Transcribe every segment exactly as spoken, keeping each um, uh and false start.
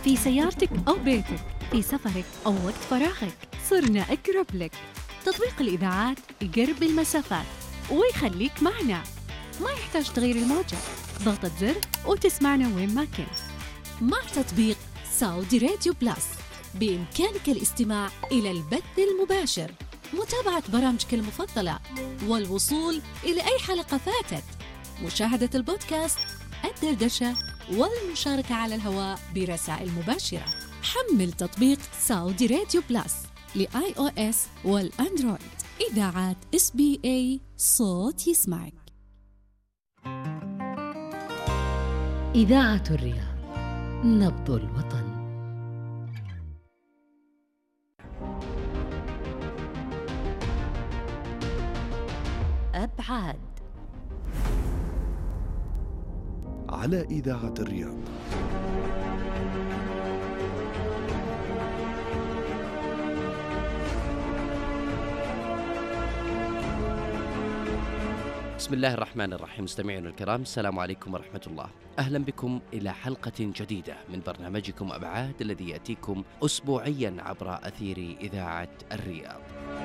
في سيارتك أو بيتك، في سفرك أو وقت فراغك، صرنا أقرب لك. تطبيق الإذاعات يقرب المسافات ويخليك معنا، ما يحتاج تغير الموجة، ضغطة زر وتسمعنا وين ما كنت. مع تطبيق سعودي راديو بلس بإمكانك الاستماع إلى البث المباشر، متابعة برامجك المفضلة، والوصول إلى أي حلقة فاتت، مشاهدة البودكاست، الدردشة، والمشاركة على الهواء برسائل مباشرة. حمل تطبيق سعودي راديو بلس لآي أو إس والأندرويد. إذاعات إس بي إيه، صوت يسمعك. إذاعة الرياض، نبض الوطن. أبعاد على إذاعة الرياض. بسم الله الرحمن الرحيم. مستمعينا الكرام، السلام عليكم ورحمة الله. أهلا بكم إلى حلقة جديدة من برنامجكم أبعاد، الذي يأتيكم أسبوعيا عبر أثير إذاعة الرياض.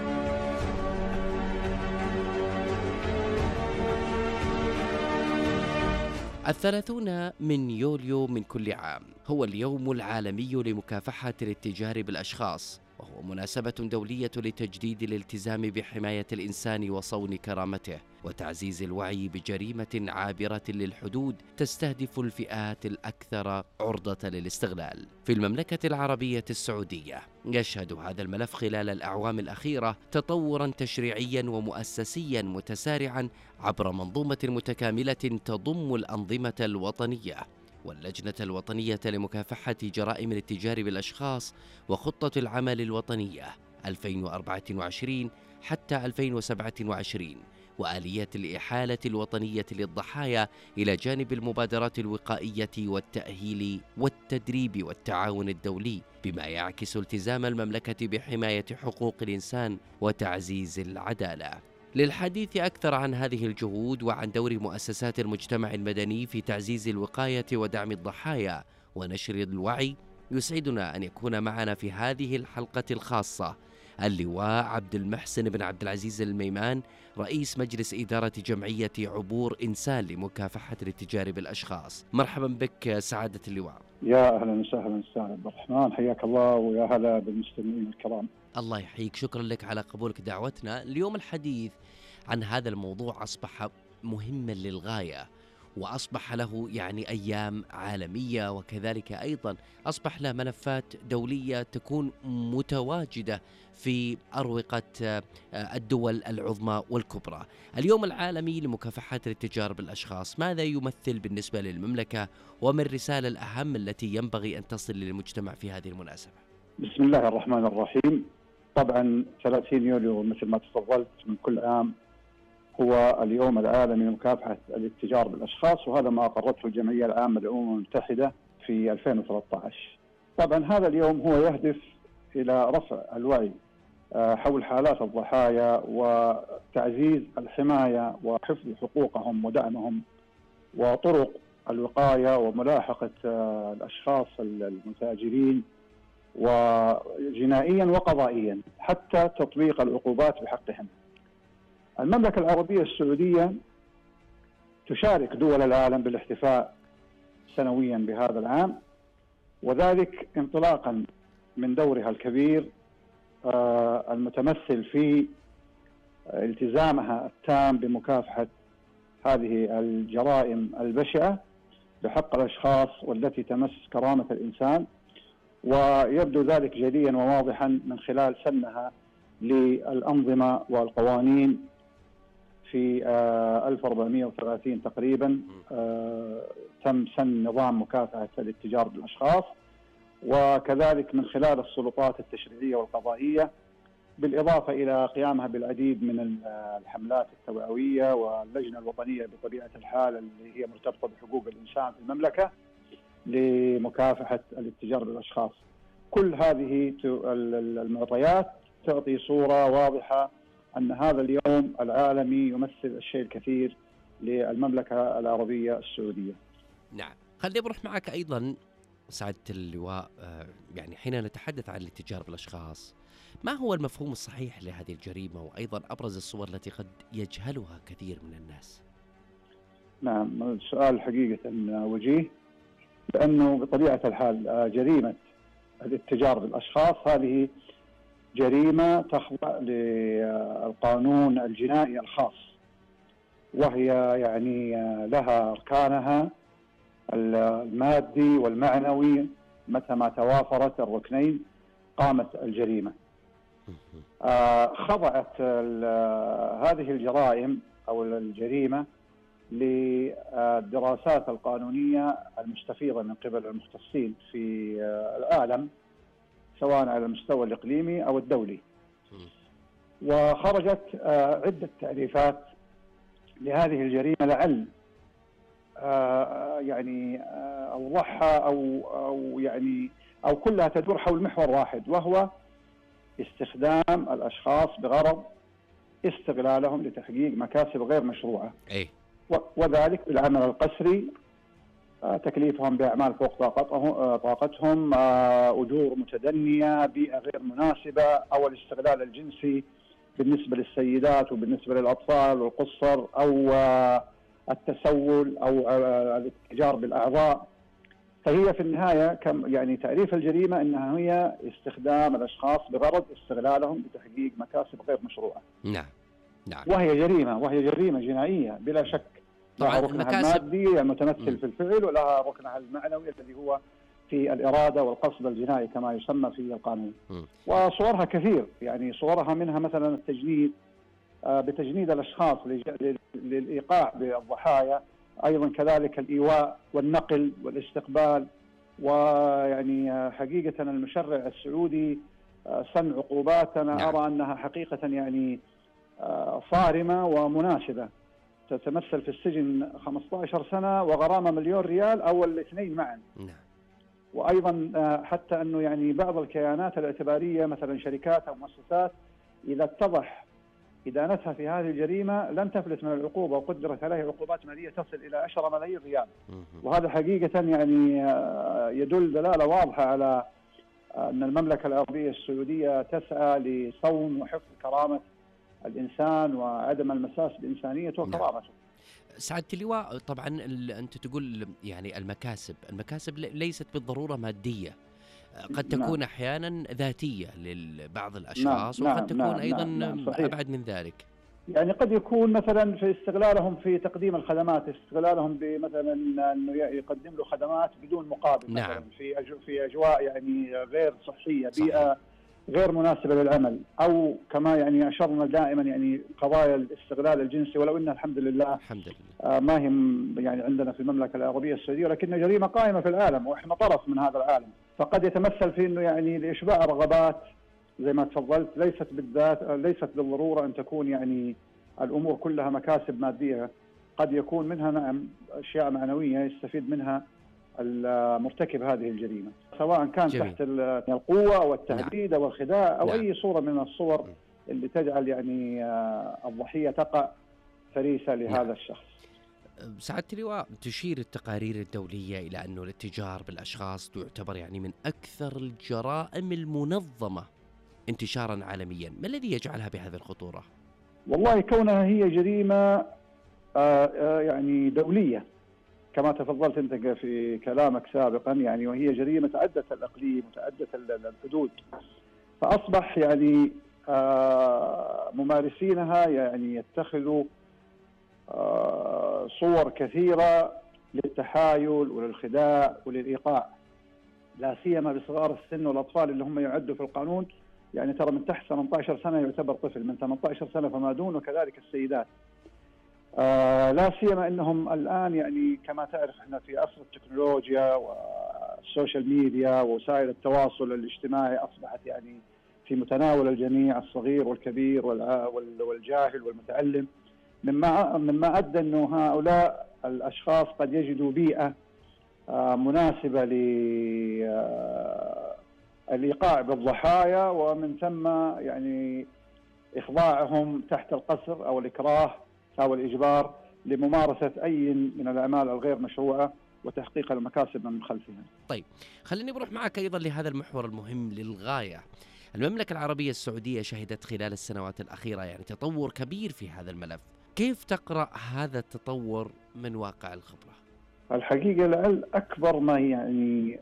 الثلاثون من يوليو من كل عام هو اليوم العالمي لمكافحة الاتجار بالأشخاص، وهو مناسبة دولية لتجديد الالتزام بحماية الإنسان وصون كرامته وتعزيز الوعي بجريمة عابرة للحدود تستهدف الفئات الأكثر عرضة للاستغلال. في المملكة العربية السعودية يشهد هذا الملف خلال الأعوام الأخيرة تطوراً تشريعياً ومؤسسياً متسارعاً عبر منظومة متكاملة تضم الأنظمة الوطنية واللجنة الوطنية لمكافحة جرائم الاتجار بالأشخاص وخطة العمل الوطنية ألفين وأربعة وعشرين حتى ألفين وسبعة وعشرين، وآلية الإحالة الوطنية للضحايا إلى جانب المبادرات الوقائية والتأهيل والتدريب والتعاون الدولي، بما يعكس التزام المملكة بحماية حقوق الإنسان وتعزيز العدالة. للحديث أكثر عن هذه الجهود وعن دور مؤسسات المجتمع المدني في تعزيز الوقاية ودعم الضحايا ونشر الوعي، يسعدنا أن يكون معنا في هذه الحلقة الخاصة اللواء عبد المحسن بن عبد العزيز الميمان، رئيس مجلس إدارة جمعية عبور إنسان لمكافحة الاتجار بالأشخاص. مرحبا بك سعادة اللواء. يا أهلا وسهلا أستاذ عبد الرحمن، حياك الله، ويا هلا بالمستمعين الكرام. الله يحييك، شكرا لك على قبولك دعوتنا. اليوم الحديث عن هذا الموضوع أصبح مهما للغاية، وأصبح له يعني أيام عالمية، وكذلك أيضا أصبح له ملفات دولية تكون متواجدة في أروقة الدول العظمى والكبرى. اليوم العالمي لمكافحة الاتجار بالأشخاص، ماذا يمثل بالنسبة للمملكة، وما الرسالة الأهم التي ينبغي أن تصل للمجتمع في هذه المناسبة؟ بسم الله الرحمن الرحيم. طبعا ثلاثين يوليو مثل ما تفضلت من كل عام هو اليوم العالمي لمكافحة الاتجار بالأشخاص، وهذا ما أقرته الجمعية العامة للأمم المتحدة في ألفين وثلاثة عشر. طبعا هذا اليوم هو يهدف إلى رفع الوعي حول حالات الضحايا وتعزيز الحماية وحفظ حقوقهم ودعمهم وطرق الوقاية وملاحقة الأشخاص المتاجرين وجنائيا وقضائيا حتى تطبيق العقوبات بحقهم. المملكة العربية السعودية تشارك دول العالم بالاحتفاء سنويا بهذا العام، وذلك انطلاقا من دورها الكبير المتمثل في التزامها التام بمكافحة هذه الجرائم البشعة بحق الأشخاص والتي تمس كرامة الإنسان، ويبدو ذلك جليا وواضحا من خلال سنها للأنظمة والقوانين في ألف وأربعمائة وثلاثين تقريبا تم سن نظام مكافحة الاتجار بالأشخاص، وكذلك من خلال السلطات التشريعية والقضائية، بالإضافة إلى قيامها بالعديد من الحملات التوعوية واللجنة الوطنية بطبيعة الحال اللي هي مرتبطة بحقوق الإنسان في المملكة لمكافحة الاتجار بالأشخاص. كل هذه المعطيات تعطي صورة واضحة أن هذا اليوم العالمي يمثل الشيء الكثير للمملكة العربية السعودية. نعم، خلينا نروح معك أيضا سعادة اللواء، يعني حين نتحدث عن الاتجار بالأشخاص، ما هو المفهوم الصحيح لهذه الجريمة، وأيضا أبرز الصور التي قد يجهلها كثير من الناس؟ نعم، السؤال حقيقة وجيه، لأنه بطبيعة الحال جريمة الاتجار بالأشخاص هذه جريمة تخضع للقانون الجنائي الخاص، وهي يعني لها أركانها المادي والمعنوي، متى ما توافرت الركنين قامت الجريمة. خضعت هذه الجرائم أو الجريمة للدراسات القانونية المستفيضة من قبل المختصين في العالم، سواء على المستوى الإقليمي أو الدولي، وخرجت عدة تعريفات لهذه الجريمة لعل يعني أوضحها أو أو يعني أو كلها تدور حول محور واحد، وهو استخدام الأشخاص بغرض استغلالهم لتحقيق مكاسب غير مشروعة، أي. وذلك بالعمل القسري، تكليفهم بأعمال فوق طاقتهم، أجور متدنية، بيئة غير مناسبة، أو الاستغلال الجنسي بالنسبة للسيدات وبالنسبة للأطفال والقصر، أو التسول، أو الاتجار بالأعضاء. فهي في النهاية كم يعني تعريف الجريمة أنها هي استخدام الأشخاص بغرض استغلالهم لتحقيق مكاسب غير مشروعة. نعم نعم. وهي جريمة وهي جريمة جنائية بلا شك. لها ركنها المادي المتمثل في الفعل، ولها ركنها المعنوي الذي هو في الإرادة والقصد الجنائي كما يسمى في القانون. م. وصورها كثير، يعني صورها منها مثلا التجنيد، بتجنيد الأشخاص للإيقاع بالضحايا، أيضا كذلك الإيواء والنقل والاستقبال. ويعني حقيقة المشرع السعودي سن عقوبات أنا نعم. أرى أنها حقيقة يعني صارمة ومناسبة، تتمثل في السجن خمسة عشر سنة وغرامة مليون ريال أو الاثنين معا. نعم. وأيضا حتى أنه يعني بعض الكيانات الاعتبارية مثلا شركات أو مؤسسات إذا اتضح إدانتها في هذه الجريمة لن تفلت من العقوبة، وقدرت عليه عقوبات مالية تصل إلى عشرة ملايين ريال. وهذا حقيقة يعني يدل دلالة واضحة على أن المملكة العربية السعودية تسعى لصون وحفظ كرامة الإنسان وعدم المساس بإنسانيته وكرامته. سعادة اللواء، طبعا أنت تقول يعني المكاسب المكاسب ليست بالضرورة مادية، قد تكون نعم. أحيانا ذاتية لبعض الأشخاص، نعم. وقد نعم. تكون أيضا نعم. نعم. أبعد من ذلك. يعني قد يكون مثلا في استغلالهم في تقديم الخدمات، استغلالهم بمثلا أنه يقدم له خدمات بدون مقابل، نعم. مثلا في أجو في أجواء يعني غير صحية، بيئة صحيح. غير مناسبة للعمل، أو كما يعني أشرنا دائما يعني قضايا الاستغلال الجنسي، ولو إن الحمد لله الحمد لله آه ما هم يعني عندنا في المملكة العربية السعودية، ولكنها جريمة قائمة في العالم وإحنا طرف من هذا العالم. فقد يتمثل في إنه يعني لإشباع رغبات زي ما تفضلت، ليست بالذات ليست بالضرورة أن تكون يعني الأمور كلها مكاسب مادية، قد يكون منها نعم أشياء معنوية يستفيد منها المرتكب هذه الجريمة، سواء كان جميل. تحت القوة أو التهديد نعم. أو الخداع أو نعم. أي صورة من الصور اللي تجعل يعني الضحية تقع فريسة لهذا نعم. الشخص. سعادة اللواء، تشير التقارير الدولية إلى أنه الاتجار بالأشخاص تعتبر يعني من أكثر الجرائم المنظمة انتشارا عالميا، ما الذي يجعلها بهذه الخطورة؟ والله كونها هي جريمة يعني دولية كما تفضلت أنت في كلامك سابقا، يعني وهي جريمة تعدت الإقليم وتعدت الحدود، فأصبح يعني ممارسينها يعني يتخذوا صور كثيرة للتحايل وللخداع وللإيقاع، لا سيما بصغار السن والأطفال اللي هم يعدوا في القانون، يعني ترى من تحت ثمانية عشر سنة يعتبر طفل، من ثمانية عشر سنة فما دون، وكذلك السيدات. آه لا سيما انهم الان يعني كما تعرف احنا في عصر التكنولوجيا والسوشيال ميديا ووسائل التواصل الاجتماعي، اصبحت يعني في متناول الجميع، الصغير والكبير والجاهل والمتعلم، مما مما ادى انه هؤلاء الاشخاص قد يجدوا بيئه آه مناسبه للايقاع بالضحايا، ومن ثم يعني اخضاعهم تحت القسر او الاكراه أو الإجبار لممارسة أي من الأعمال الغير مشروعة وتحقيق المكاسب من خلفها. طيب خليني بروح معك أيضا لهذا المحور المهم للغاية. المملكة العربية السعودية شهدت خلال السنوات الأخيرة يعني تطور كبير في هذا الملف، كيف تقرأ هذا التطور من واقع الخبرة؟ الحقيقة لعل أكبر ما يعني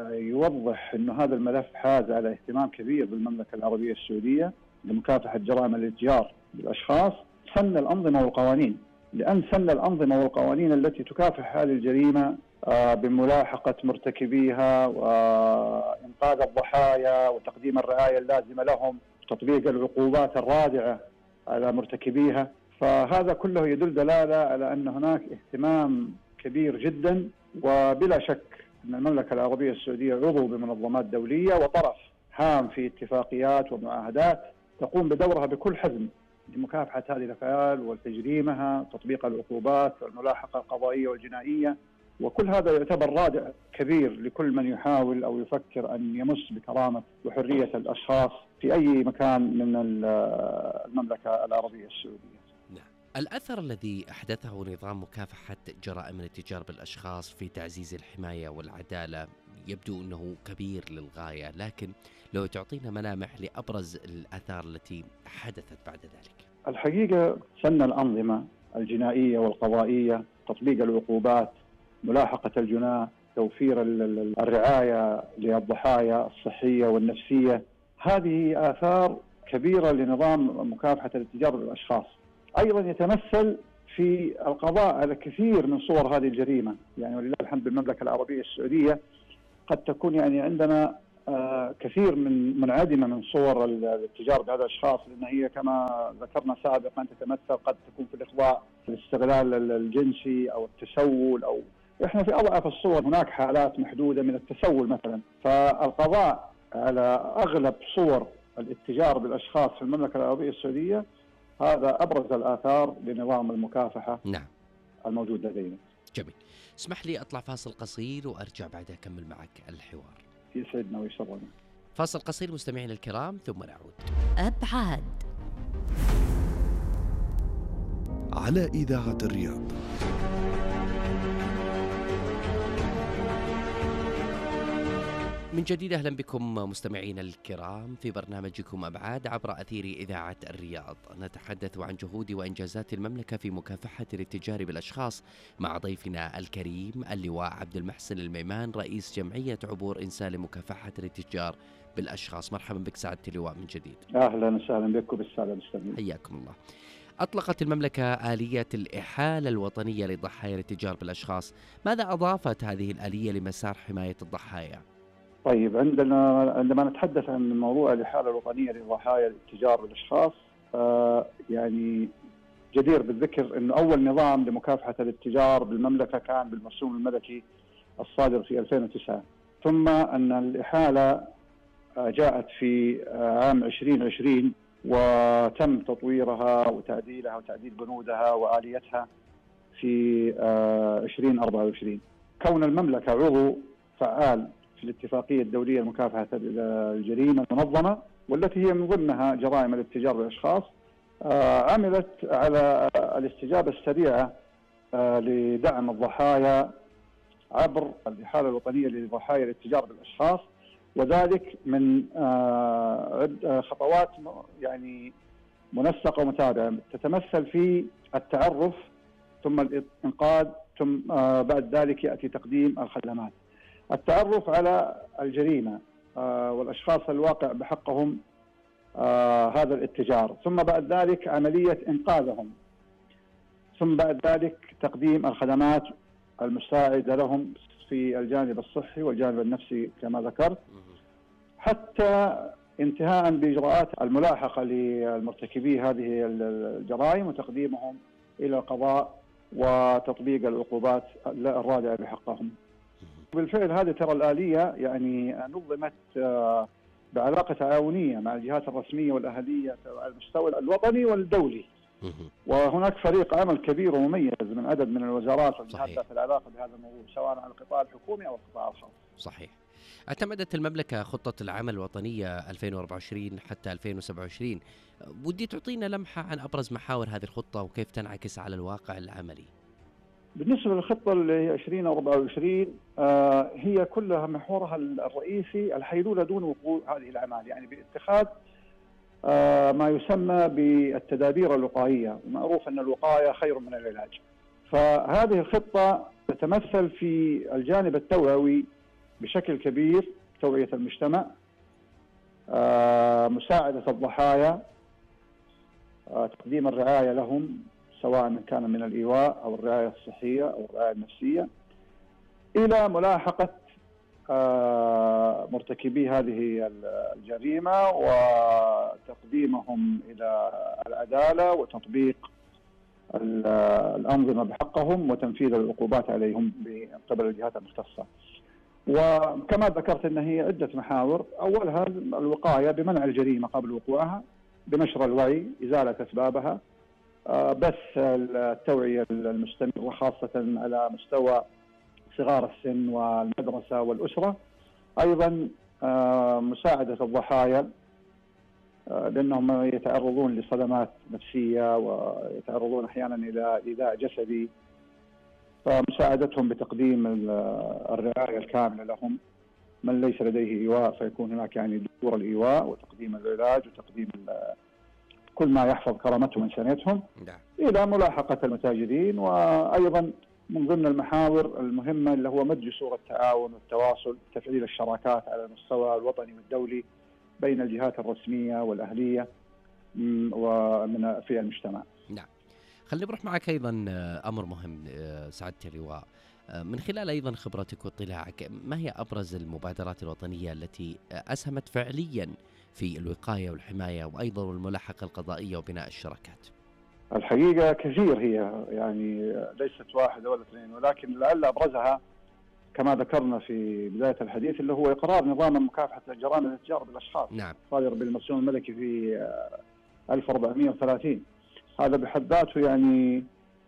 يوضح أن هذا الملف حاز على اهتمام كبير بالمملكة العربية السعودية لمكافحة جرائم الاتجار بالأشخاص سن الأنظمة والقوانين، لأن سن الأنظمة والقوانين التي تكافح هذه الجريمة بملاحقة مرتكبيها وإنقاذ الضحايا وتقديم الرعاية اللازمة لهم وتطبيق العقوبات الرادعة على مرتكبيها. فهذا كله يدل دلالة على أن هناك اهتمام كبير جدا، وبلا شك أن المملكة العربية السعودية عضو بمنظمات دولية وطرف هام في اتفاقيات ومعاهدات تقوم بدورها بكل حزم لمكافحة هذه الأفعال وتجريمها، تطبيق العقوبات والملاحقة القضائية والجنائية، وكل هذا يعتبر رادع كبير لكل من يحاول أو يفكر أن يمس بكرامة وحرية الأشخاص في أي مكان من المملكة العربية السعودية. نعم. الأثر الذي أحدثه نظام مكافحة جرائم الاتجار بالأشخاص في تعزيز الحماية والعدالة يبدو أنه كبير للغاية، لكن لو تعطينا ملامح لأبرز الآثار التي حدثت بعد ذلك. الحقيقة سن الأنظمة الجنائية والقضائية، تطبيق العقوبات، ملاحقة الجناة، توفير الرعاية للضحايا الصحية والنفسية، هذه آثار كبيرة لنظام مكافحة الاتجار بالأشخاص. أيضا يتمثل في القضاء على كثير من صور هذه الجريمة، يعني ولله الحمد بالمملكة العربية السعودية قد تكون يعني عندنا آه كثير من منعدمة من صور الاتجار بهذا الأشخاص، لأن هي كما ذكرنا سابقا تتمثل قد تكون في الإخضاع، الاستغلال الجنسي أو التسول، أو إحنا في أضعف الصور هناك حالات محدودة من التسول مثلا. فالقضاء على أغلب صور الاتجار بالأشخاص في المملكة العربية السعودية هذا أبرز الآثار لنظام المكافحة نعم الموجود لدينا. جميل. اسمح لي أطلع فاصل قصير وأرجع بعدها أكمل معك الحوار. يسعدنا ويسرنا. فاصل قصير مستمعين الكرام ثم نعود. أبعاد على إذاعة الرياض. من جديد أهلا بكم مستمعينا الكرام في برنامجكم أبعاد عبر أثير إذاعة الرياض. نتحدث عن جهود وإنجازات المملكة في مكافحة الاتجار بالأشخاص مع ضيفنا الكريم اللواء عبد المحسن الميمان رئيس جمعية عبور إنسان لمكافحة الاتجار بالأشخاص. مرحبا بك سعادة اللواء من جديد. أهلا وسهلا بكم بالسادة المستمعين. حياكم الله. أطلقت المملكة آلية الإحالة الوطنية لضحايا الاتجار بالأشخاص، ماذا أضافت هذه الآلية لمسار حماية الضحايا؟ طيب عندنا عندما نتحدث عن موضوع الإحالة الوطنية لضحايا الاتجار بالأشخاص آه يعني جدير بالذكر أنه أول نظام لمكافحة الاتجار بالمملكة كان بالمرسوم الملكي الصادر في ألفين وتسعة، ثم أن الإحالة آه جاءت في آه عام عشرين عشرين وتم تطويرها وتعديلها وتعديل بنودها وآليتها في آه عشرين أربعة وعشرين. كون المملكة عضو فعال في الاتفاقية الدولية لمكافحة الجريمة المنظمة والتي هي من ضمنها جرائم الاتجار بالأشخاص، آه عملت على الاستجابة السريعة آه لدعم الضحايا عبر الإحالة الوطنية لضحايا الاتجار بالأشخاص، وذلك من آه خطوات يعني منسقة ومتابعة تتمثل في التعرف ثم الإنقاذ ثم آه بعد ذلك يأتي تقديم الخدمات. التعرف على الجريمة آه والأشخاص الواقع بحقهم آه هذا الاتجار، ثم بعد ذلك عملية إنقاذهم، ثم بعد ذلك تقديم الخدمات المساعدة لهم في الجانب الصحي والجانب النفسي كما ذكرت، حتى انتهاء بإجراءات الملاحقة للمرتكبي هذه الجرائم وتقديمهم إلى القضاء وتطبيق العقوبات الرادعة بحقهم. بالفعل هذه ترى الآلية يعني نظمت بعلاقة تعاونية مع الجهات الرسمية والأهلية على المستوى الوطني والدولي، وهناك فريق عمل كبير ومميز من عدد من الوزارات والجهات ذات العلاقة بهذا الموضوع سواء على القطاع الحكومي أو القطاع الخاص. صحيح. اعتمدت المملكة خطة العمل الوطنية ألفين وأربعة وعشرين حتى ألفين وسبعة وعشرين، ودي تعطينا لمحة عن أبرز محاور هذه الخطة وكيف تنعكس على الواقع العملي. بالنسبة للخطة اللي هي عشرين أربعة وعشرين آه هي كلها محورها الرئيسي الحيلولة دون وقوع هذه الأعمال، يعني باتخاذ آه ما يسمى بالتدابير الوقائية، ومعروف أن الوقاية خير من العلاج. فهذه الخطة تتمثل في الجانب التوعوي بشكل كبير، توعية المجتمع، آه مساعدة الضحايا، آه تقديم الرعاية لهم سواء من كان من الإيواء أو الرعاية الصحية أو الرعاية النفسية، إلى ملاحقة مرتكبي هذه الجريمة وتقديمهم إلى العدالة وتطبيق الأنظمة بحقهم وتنفيذ العقوبات عليهم من قبل الجهات المختصة. وكما ذكرت أن هي عدة محاور، أولها الوقاية بمنع الجريمة قبل وقوعها، بنشر الوعي، إزالة أسبابها، بث التوعية المستمرة خاصة على مستوى صغار السن والمدرسة والأسرة، أيضا مساعدة الضحايا لأنهم يتعرضون لصدمات نفسية ويتعرضون أحيانا إلى إيذاء جسدي، فمساعدتهم بتقديم الرعاية الكاملة لهم. من ليس لديه إيواء فيكون هناك يعني دور الإيواء وتقديم العلاج وتقديم كل ما يحفظ كرامتهم وإنسانيتهم، إلى ملاحقة المتاجرين. وأيضا من ضمن المحاور المهمة اللي هو مد جسور التعاون والتواصل، تفعيل الشراكات على المستوى الوطني والدولي بين الجهات الرسمية والأهلية ومن في المجتمع. نعم. خلينا نروح معك أيضا أمر مهم سعادة اللواء، من خلال أيضا خبرتك واطلاعك، ما هي أبرز المبادرات الوطنية التي أسهمت فعليا في الوقاية والحماية وأيضا الملاحقة القضائية وبناء الشراكات؟ الحقيقة كثير، هي يعني ليست واحدة ولا اثنين، ولكن لعل أبرزها كما ذكرنا في بداية الحديث اللي هو إقرار نظام مكافحة الجرائم الاتجار بالأشخاص، نعم، صادر بالمرسوم الملكي في ألف وأربعمائة وثلاثين. هذا بحد ذاته يعني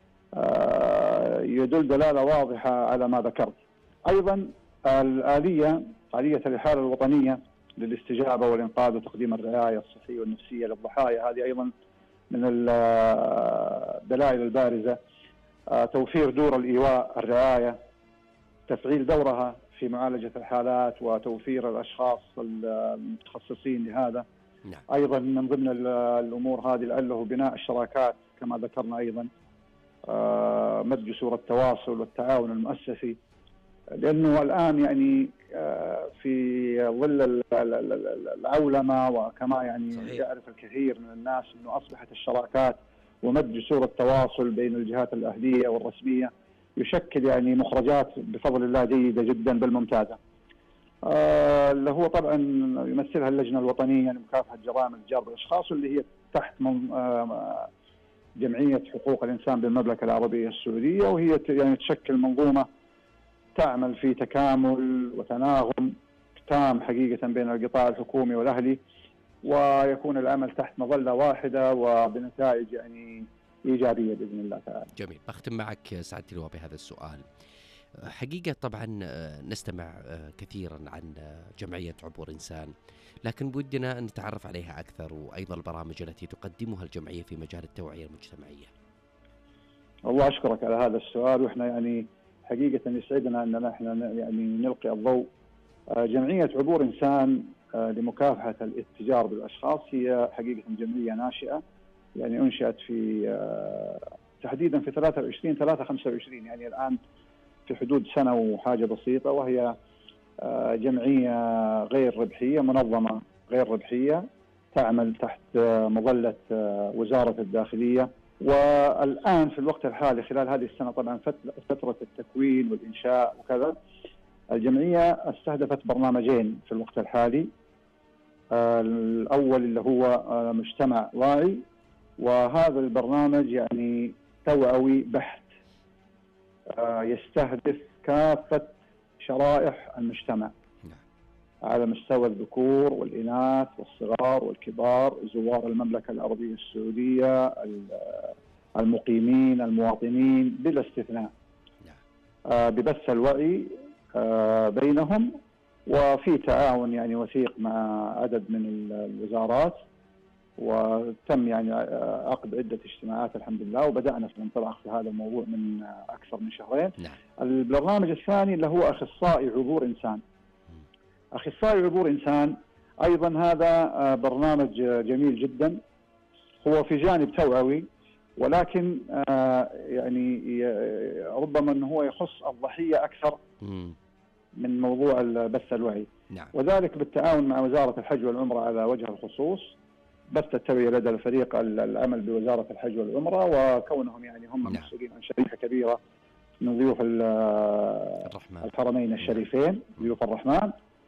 يدل دلالة واضحة على ما ذكرت. أيضا الآلية آلية الإحالة الوطنية للاستجابة والإنقاذ وتقديم الرعاية الصحية والنفسية للضحايا، هذه أيضا من الدلائل البارزة. توفير دور الإيواء، الرعاية، تفعيل دورها في معالجة الحالات وتوفير الأشخاص المتخصصين لهذا. نعم. أيضا من ضمن الأمور هذه لعله بناء الشراكات كما ذكرنا، أيضا مد جسور التواصل والتعاون المؤسسي، لأنه الآن يعني في ظل العولمة وكما يعني صحيح. يعرف الكثير من الناس أنه أصبحت الشراكات ومد جسور التواصل بين الجهات الأهلية والرسمية يشكل يعني مخرجات بفضل الله جيدة جدا بل ممتازة، اللي هو طبعا يمثلها اللجنة الوطنية لمكافحة جرائم الاتجار بالأشخاص، واللي هي تحت جمعية حقوق الإنسان بالمملكة العربية السعودية، وهي يعني تشكل منظومة تعمل في تكامل وتناغم تام حقيقة بين القطاع الحكومي والأهلي، ويكون العمل تحت مظلة واحدة وبنتائج يعني إيجابية بإذن الله تعالى. جميل. أختم معك سعادة اللواء بهذا السؤال. حقيقة طبعا نستمع كثيرا عن جمعية عبور إنسان، لكن بودنا أن نتعرف عليها أكثر، وأيضا البرامج التي تقدمها الجمعية في مجال التوعية المجتمعية. الله أشكرك على هذا السؤال، وإحنا يعني حقيقة يسعدنا أننا إحنا يعني نلقي الضوء. جمعية عبور إنسان لمكافحة الاتجار بالأشخاص هي حقيقة جمعية ناشئة، يعني أنشأت في تحديدا في ثلاثة وعشرين ثلاثة خمسة وعشرين، يعني الآن في حدود سنة وحاجة بسيطة، وهي جمعية غير ربحية، منظمة غير ربحية تعمل تحت مظلة وزارة الداخلية. والآن في الوقت الحالي خلال هذه السنة طبعا فترة التكوين والإنشاء وكذا، الجمعية استهدفت برنامجين في الوقت الحالي. الأول اللي هو مجتمع واعي، وهذا البرنامج يعني توعوي بحت يستهدف كافة شرائح المجتمع على مستوى الذكور والإناث والصغار والكبار، زوار المملكة العربية السعودية، المقيمين، المواطنين بلا استثناء، ببث الوعي بينهم، وفي تعاون يعني وثيق مع عدد من الوزارات وتم يعني عقد عدة اجتماعات الحمد لله، وبدأنا في الانطلاق في هذا الموضوع من أكثر من شهرين. نعم. البرنامج الثاني اللي هو أخصائي عبور إنسان. أخصائي عبور إنسان أيضا هذا برنامج جميل جدا، هو في جانب توعوي، ولكن يعني ربما أنه هو يخص الضحية أكثر من موضوع بث الوعي. نعم. وذلك بالتعاون مع وزارة الحج والعمرة على وجه الخصوص. بث التوعية لدى الفريق العمل بوزارة الحج والعمرة، وكونهم يعني هم نعم. مسؤولين عن شركة كبيرة من ضيوف الرحمن. الحرمين الشريفين، ضيوف الرحمن.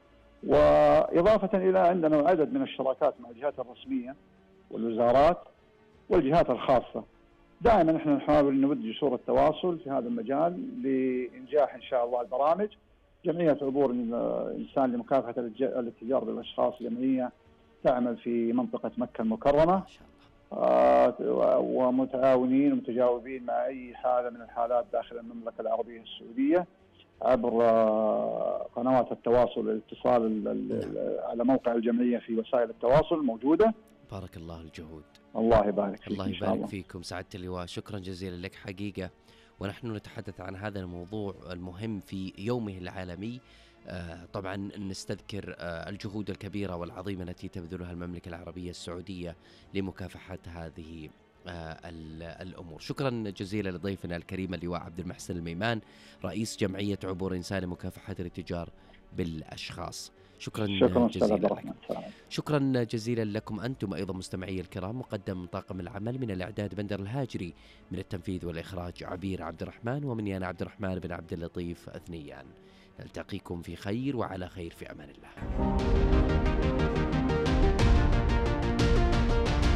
وإضافة إلى عندنا عدد من الشراكات مع الجهات الرسمية والوزارات والجهات الخاصة. دائما نحن نحاول نمد جسور التواصل في هذا المجال لإنجاح إن شاء الله البرامج. جمعية عبور الإنسان لمكافحة الاتجار بالأشخاص، جمعية تعمل في منطقة مكة المكرمة، آه ومتعاونين ومتجاوبين مع أي حالة من الحالات داخل المملكة العربية السعودية عبر آه قنوات التواصل والاتصال على موقع الجمعية في وسائل التواصل موجودة. بارك الله الجهود. الله يبارك فيك. الله يبارك فيكم سعادة اللواء، شكرا جزيلا لك حقيقة. ونحن نتحدث عن هذا الموضوع المهم في يومه العالمي. آه طبعا نستذكر آه الجهود الكبيرة والعظيمة التي تبذلها المملكة العربية السعودية لمكافحة هذه آه الأمور. شكرا جزيلا لضيفنا الكريم اللواء عبد المحسن الميمان، رئيس جمعية عبور إنسان لمكافحة الاتجار بالأشخاص. شكرا, شكرا جزيلا لك. شكرا جزيلا لكم أنتم أيضا مستمعي الكرام. مقدم طاقم العمل من الإعداد بندر الهاجري، من التنفيذ والإخراج عبير عبد الرحمن، ومني أنا عبد الرحمن بن عبد اللطيف أثنيان. نلتقيكم في خير وعلى خير في أمان الله.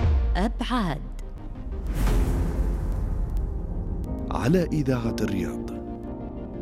أبعاد على إذاعة الرياض.